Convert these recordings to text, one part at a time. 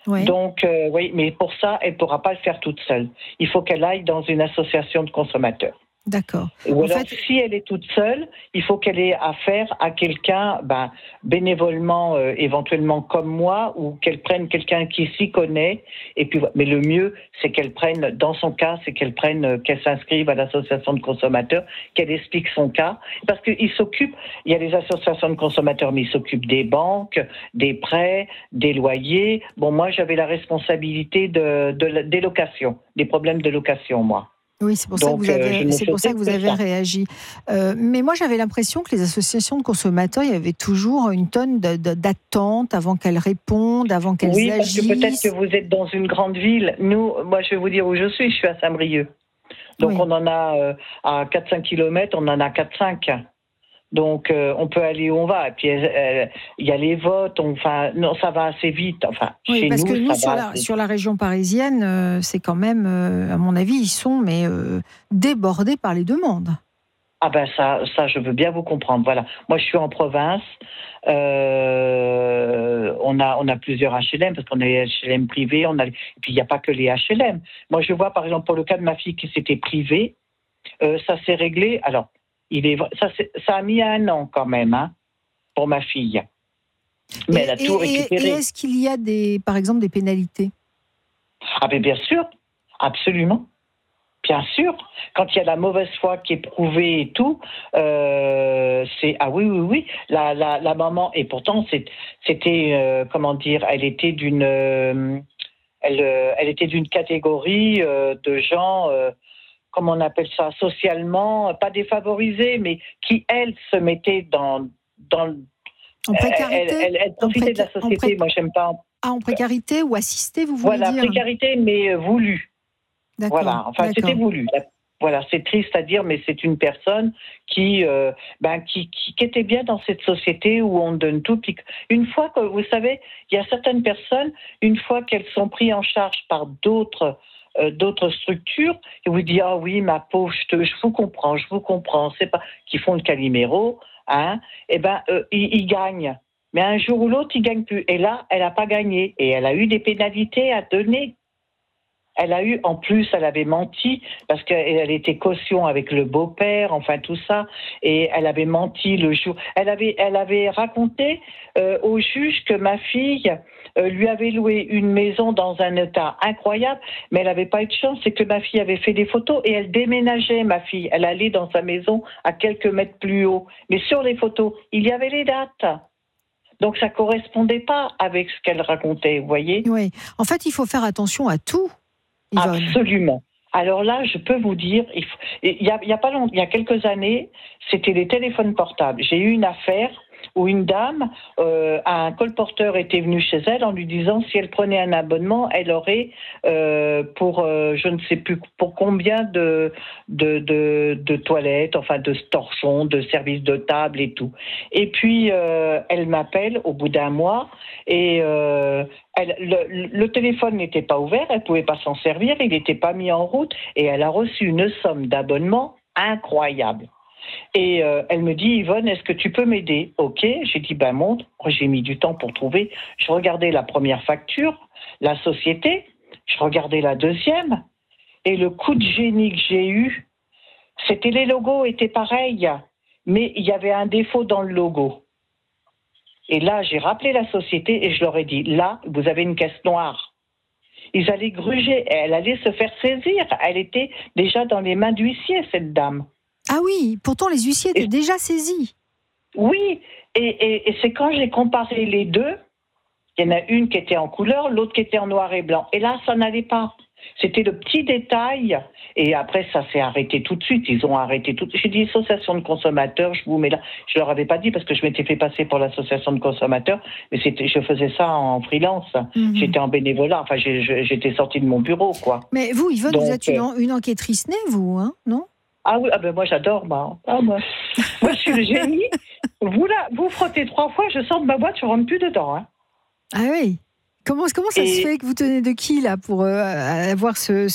Oui. Donc, oui, mais pour ça, elle ne pourra pas le faire toute seule. Il faut qu'elle aille dans une association de consommateurs. D'accord. Ou En alors, fait, si elle est toute seule, il faut qu'elle ait affaire à quelqu'un, bénévolement, éventuellement comme moi, ou qu'elle prenne quelqu'un qui s'y connaît. Et puis, mais le mieux, c'est qu'elle prenne, dans son cas, qu'elle s'inscrive à l'association de consommateurs, qu'elle explique son cas, parce qu'il s'occupe. Il y a les associations de consommateurs, mais ils s'occupent des banques, des prêts, des loyers. Bon, moi, j'avais la responsabilité des locations, des problèmes de location, moi. oui, c'est pour ça que Donc, vous avez, je ne c'est pour ça faisais que vous que avez ça. réagi. Mais moi, j'avais l'impression que les associations de consommateurs, il y avait toujours une tonne d'attente avant qu'elles répondent, avant qu'elles Oui, parce que peut-être que agissent. vous êtes dans une grande ville. Nous, moi, je vais vous dire où je suis à Saint-Brieuc. Donc, Oui. on en a à 4-5 kilomètres, on en a 4-5. Donc, on peut aller où on va. Et puis, il y a les votes. Enfin, non, ça va assez vite. Enfin, Oui, chez parce que nous, nous, ça va assez sur vite. la région parisienne, c'est quand même, à mon avis, ils sont débordés par les demandes. Ah ben ça, je veux bien vous comprendre. Voilà. Moi, je suis en province. On a plusieurs HLM parce qu'on a les HLM privés. Et puis il n'y a pas que les HLM. Moi, je vois par exemple pour le cas de ma fille qui s'était privée, ça s'est réglé. Alors, ça a mis 1 an quand même, hein, pour ma fille. Mais elle a tout Et récupéré. est-ce qu'il y a par exemple, des pénalités? Ah ben bien sûr, absolument. Bien sûr, quand il y a la mauvaise foi qui est prouvée et tout, c'est ah oui oui oui. La maman et pourtant c'était comment dire, elle était d'une catégorie de gens, comment on appelle ça, socialement pas défavorisés, mais qui elle se mettait dans En précarité? elle profitait de la société. Moi j'aime pas. En précarité ou assistée, vous voulez Voilà, dire? précarité mais voulue. D'accord, Voilà, enfin c'était d'accord. voulu. Voilà, c'est triste à dire, mais c'est une personne qui était bien dans cette société où on donne tout. Puis une fois que, vous savez, il y a certaines personnes, une fois qu'elles sont prises en charge par d'autres structures, et vous dites ah oui ma pauvre, je vous comprends, c'est pas qui font le Calimero, hein, ils gagnent. Mais un jour ou l'autre, ils gagnent plus. Et là, elle n'a pas gagné. Et elle a eu des pénalités à donner. En plus, elle avait menti parce qu'elle était caution avec le beau-père, enfin tout ça, et elle avait menti le jour. Elle avait raconté au juge que ma fille lui avait loué une maison dans un état incroyable, mais elle n'avait pas eu de chance, c'est que ma fille avait fait des photos et elle déménageait, ma fille. Elle allait dans sa maison à quelques mètres plus haut, mais sur les photos, il y avait les dates. Donc ça correspondait pas avec ce qu'elle racontait, vous voyez. Oui. En fait, il faut faire attention à tout, Yvonne. Absolument. Alors là, je peux vous dire, il y a pas longtemps, il y a quelques années, c'était les téléphones portables. J'ai eu une affaire où une dame, un colporteur était venu chez elle en lui disant si elle prenait un abonnement, elle aurait pour je ne sais plus pour combien de toilettes, enfin de torchons, de services de table et tout. Et puis elle m'appelle au bout d'un mois et le téléphone n'était pas ouvert, elle ne pouvait pas s'en servir, il n'était pas mis en route et elle a reçu une somme d'abonnement incroyable. Et elle me dit Yvonne, est-ce que tu peux m'aider? Ok, j'ai dit montre. J'ai mis du temps pour trouver. Je regardais la première facture, la société, je regardais la deuxième et le coup de génie que j'ai eu, c'était les logos étaient pareils, mais il y avait un défaut dans le logo. Et là, j'ai rappelé la société et je leur ai dit, là, vous avez une caisse noire. Ils allaient gruger, elle allait se faire saisir. Elle était déjà dans les mains d'huissier, cette dame. Ah oui, pourtant les huissiers étaient Et, déjà saisis. oui, et c'est quand j'ai comparé les deux, il y en a une qui était en couleur, l'autre qui était en noir et blanc. Et là, ça n'allait pas. C'était le petit détail. Et après, ça s'est arrêté tout de suite. Ils ont arrêté tout de suite. J'ai dit association de consommateurs, je vous mets là. Je leur avais pas dit parce que je m'étais fait passer pour l'association de consommateurs, mais je faisais ça en freelance. Mhm. J'étais en bénévolat. Enfin, j'étais sortie de mon bureau, quoi. Mais vous, Yvonne, vous Donc, êtes une enquêtrice née, vous, hein, non? ah oui, moi j'adore, moi. Moi je suis le génie. Vous frottez 3 fois, je sors de ma boîte, je rentre plus dedans. Hein. Ah oui. Comment ça se Et fait que vous tenez de qui, là, pour avoir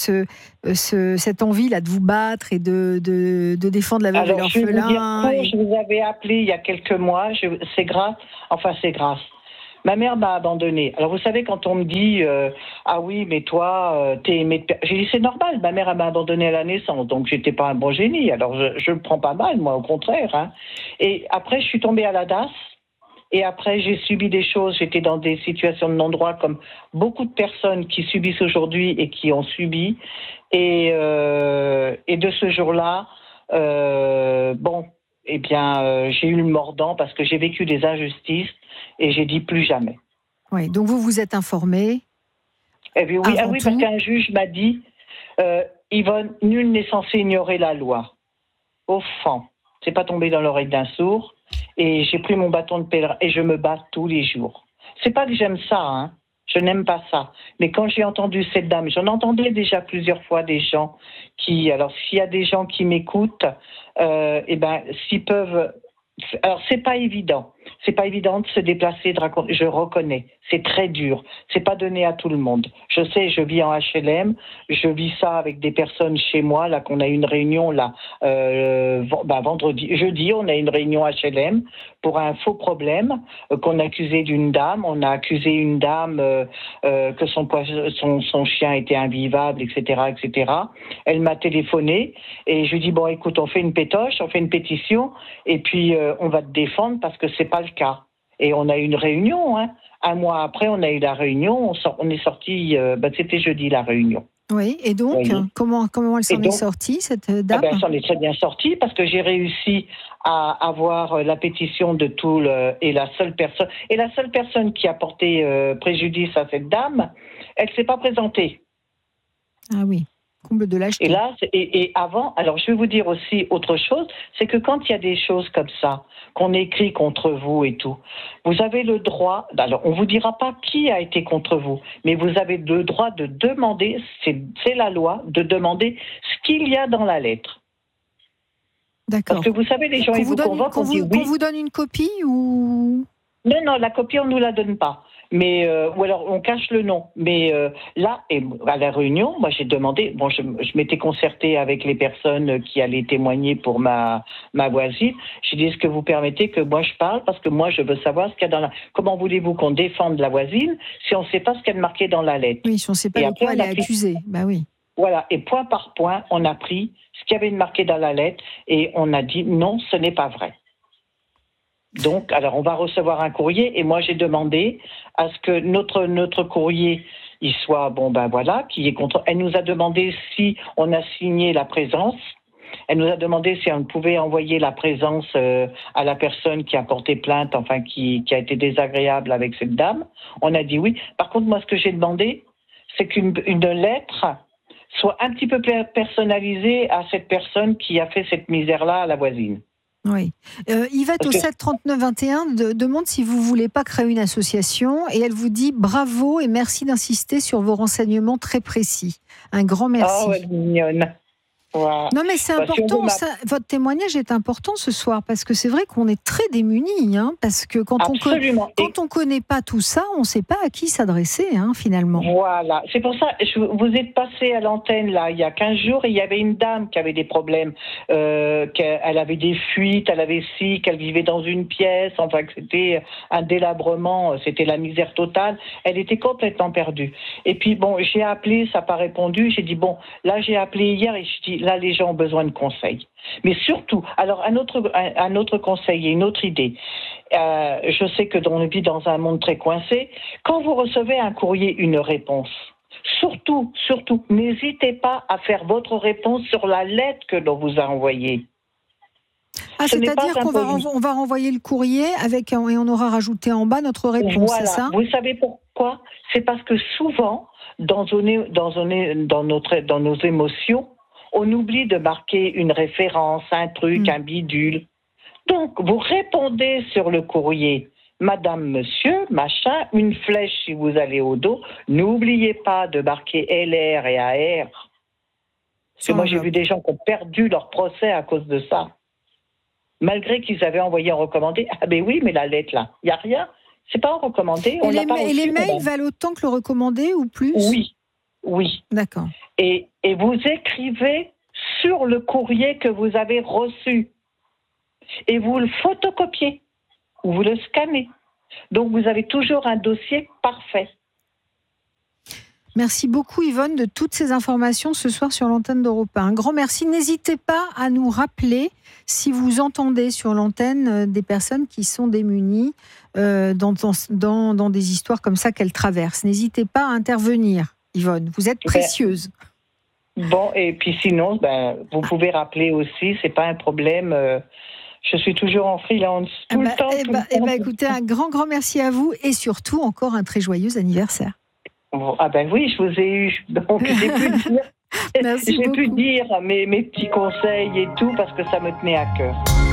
cette envie, là, de vous battre et de défendre la veuve et alors, je vais vous dire l'orphelin court, je vous avais appelé il y a quelques mois, c'est grâce. Ma mère m'a abandonnée. Alors vous savez, quand on me dit ah oui, mais toi, t'es aimé de père. J'ai dit c'est normal. Ma mère elle m'a abandonnée à la naissance, donc j'étais pas un bon génie. Alors je le prends pas mal, moi, au contraire. Hein. Et après, je suis tombée à la DAS. Et après, j'ai subi des choses. J'étais dans des situations de non-droit, comme beaucoup de personnes qui subissent aujourd'hui et qui ont subi. Et de ce jour-là, bon, eh bien, j'ai eu le mordant parce que j'ai vécu des injustices et j'ai dit plus jamais. Oui, donc vous vous êtes informé. Eh bien, oui, ah oui, parce qu'un juge m'a dit, Yvonne, nul n'est censé ignorer la loi. Au fond, c'est pas tombé dans l'oreille d'un sourd. Et j'ai pris mon bâton de pèlerin et je me bats tous les jours. C'est pas que j'aime ça, hein. Je n'aime pas ça. Mais quand j'ai entendu cette dame, j'en entendais déjà plusieurs fois des gens qui... Alors, s'il y a des gens qui m'écoutent, eh ben, s'ils peuvent... Alors, c'est pas évident. C'est pas évident de se déplacer, de raconter. Je reconnais. C'est très dur. C'est pas donné à tout le monde. Je sais, je vis en HLM. Je vis ça avec des personnes chez moi, là, qu'on a eu une réunion, là, jeudi, on a eu une réunion HLM pour un faux problème qu'on a accusé d'une dame. On a accusé une dame que son chien était invivable, etc., etc. Elle m'a téléphoné et je lui dis, bon, écoute, on fait une pétoche, on fait une pétition et puis on va te défendre parce que c'est pas le cas. Et on a eu une réunion, hein. Un mois après, on a eu la réunion, on est sorti, c'était jeudi la réunion. Oui, et donc, comment elle s'en est sortie, cette dame? Elle s'en est très bien sortie parce que j'ai réussi à avoir la pétition de et la seule personne qui a porté préjudice à cette dame, elle ne s'est pas présentée. Ah oui. Comble de lâcheté. Et là, avant, alors je vais vous dire aussi autre chose, c'est que quand il y a des choses comme ça, qu'on écrit contre vous et tout, vous avez le droit, alors on ne vous dira pas qui a été contre vous, mais vous avez le droit de demander, c'est la loi, de demander ce qu'il y a dans la lettre. D'accord. Parce que vous savez, les gens, ils vous convoquent, on dit oui. Qu'on vous donne une copie ou... Non, la copie, on ne nous la donne pas. Mais ou alors on cache le nom. Mais là, à la réunion, moi j'ai demandé. Bon, je m'étais concertée avec les personnes qui allaient témoigner pour ma voisine. J'ai dit, est-ce que vous permettez que moi je parle parce que moi je veux savoir ce qu'il y a dans la. Comment voulez-vous qu'on défende la voisine si on ne sait pas ce qu'il y a de marqué dans la lettre? Oui, si on ne sait pas de quoi elle est accusée. Bah oui. Voilà, et point par point, on a pris ce qu'il y avait de marqué dans la lettre et on a dit non, ce n'est pas vrai. Donc, alors on va recevoir un courrier et moi j'ai demandé à ce que notre courrier il soit qui est contre. Elle nous a demandé si on a signé la présence. Elle nous a demandé si on pouvait envoyer la présence à la personne qui a porté plainte, enfin qui a été désagréable avec cette dame. On a dit oui. Par contre, moi ce que j'ai demandé, c'est qu'une lettre soit un petit peu personnalisée à cette personne qui a fait cette misère-là à la voisine. Oui. Yvette, au 7 39 21, demande si vous ne voulez pas créer une association et elle vous dit bravo et merci d'insister sur vos renseignements très précis. Un grand merci. Oh, elle est mignonne. Wow. Non mais c'est important, votre témoignage est important ce soir parce que c'est vrai qu'on est très démunis, hein, parce que quand on connaît pas tout ça, on ne sait pas à qui s'adresser, hein, finalement. Voilà, c'est pour ça, vous êtes passé à l'antenne là il y a 15 jours et il y avait une dame qui avait des problèmes, qu'elle avait des fuites, elle avait qu'elle vivait dans une pièce, enfin que c'était un délabrement, c'était la misère totale, elle était complètement perdue. Et puis bon, j'ai appelé, ça n'a pas répondu, j'ai dit bon, là j'ai appelé hier et je dis là, les gens ont besoin de conseils. Mais surtout, alors un autre conseil et une autre idée. Je sais que on vit dans un monde très coincé. Quand vous recevez un courrier, une réponse, surtout, n'hésitez pas à faire votre réponse sur la lettre que l'on vous a envoyée. Ah, c'est-à-dire qu'on va renvoyer le courrier et on aura rajouté en bas notre réponse, voilà. C'est ça? Vous savez pourquoi? C'est parce que souvent, dans nos émotions, on oublie de marquer une référence, un truc, un bidule. Donc, vous répondez sur le courrier, Madame, Monsieur, machin, une flèche si vous allez au dos. N'oubliez pas de marquer LR et AR. Parce que moi, j'ai vu des gens qui ont perdu leur procès à cause de ça. Malgré qu'ils avaient envoyé en recommandé. Ah ben oui, mais la lettre là, il n'y a rien. C'est pas en recommandé. Et les mails valent autant que le recommandé ou plus? Oui. D'accord. Et vous écrivez sur le courrier que vous avez reçu. Et vous le photocopiez ou vous le scannez. Donc vous avez toujours un dossier parfait. Merci beaucoup Yvonne de toutes ces informations ce soir sur l'antenne d'Europe 1. Un grand merci. N'hésitez pas à nous rappeler si vous entendez sur l'antenne des personnes qui sont démunies dans des histoires comme ça qu'elles traversent. N'hésitez pas à intervenir, Yvonne. Vous êtes précieuse. Bon, et puis sinon, vous pouvez rappeler aussi, c'est pas un problème. Je suis toujours en freelance tout le temps. Écoutez, un grand merci à vous et surtout encore un très joyeux anniversaire. Ah ben oui, je vous ai eu, donc j'ai pu dire mes petits conseils et tout parce que ça me tenait à cœur.